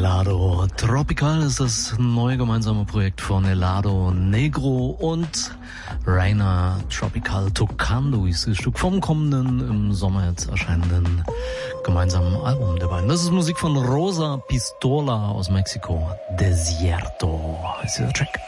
Helado Tropical ist das neue gemeinsame Projekt von Helado Negro und Rainer. Tropical Tocando ist das Stück vom kommenden, im Sommer jetzt erscheinenden gemeinsamen Album der beiden. Das ist Musik von Rosa Pistola aus Mexiko. Desierto heißt dieser Track.